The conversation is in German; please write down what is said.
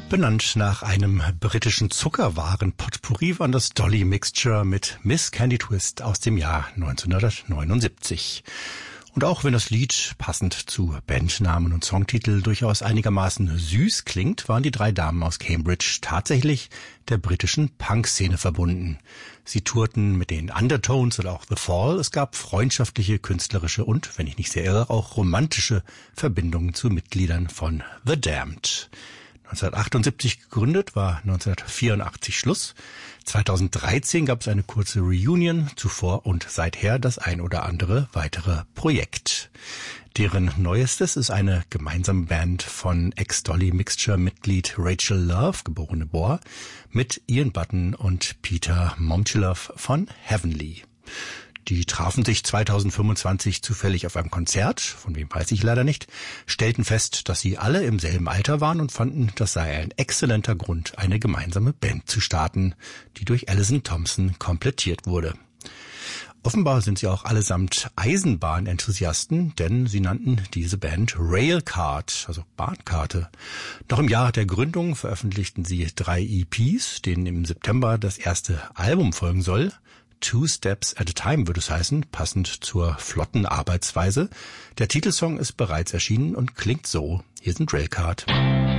Benannt nach einem britischen Zuckerwaren-Potpourri war das Dolly Mixture mit Miss Candy Twist aus dem Jahr 1979. Und auch wenn das Lied passend zu Bandnamen und Songtitel durchaus einigermaßen süß klingt, waren die drei Damen aus Cambridge tatsächlich der britischen Punk-Szene verbunden. Sie tourten mit den Undertones oder auch The Fall. Es gab freundschaftliche, künstlerische und, wenn ich nicht sehr irre, auch romantische Verbindungen zu Mitgliedern von The Damned. 1978 gegründet, war 1984 Schluss. 2013 gab es eine kurze Reunion, zuvor und seither das ein oder andere weitere Projekt. Deren neuestes ist eine gemeinsame Band von Ex-Dolly Mixture-Mitglied Rachel Love, geborene Bohr, mit Ian Button und Peter Momchilov von Heavenly. Die trafen sich 2025 zufällig auf einem Konzert, von wem weiß ich leider nicht, stellten fest, dass sie alle im selben Alter waren und fanden, das sei ein exzellenter Grund, eine gemeinsame Band zu starten, die durch Alison Thompson komplettiert wurde. Offenbar sind sie auch allesamt Eisenbahnenthusiasten, denn sie nannten diese Band Railcard, also Bahnkarte. Noch im Jahr der Gründung veröffentlichten sie 3 EPs, denen im September das erste Album folgen soll. 2 Steps at a Time würde es heißen, passend zur flotten Arbeitsweise. Der Titelsong ist bereits erschienen und klingt so. Hier sind Railcard.